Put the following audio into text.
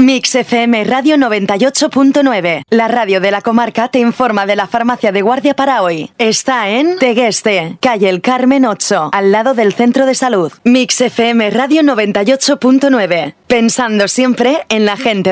Mix FM Radio 98.9. La radio de la comarca te informa de la farmacia de guardia para hoy. Está en Tegueste, calle El Carmen 8, al lado del centro de salud. Mix FM Radio 98.9. Pensando siempre en la gente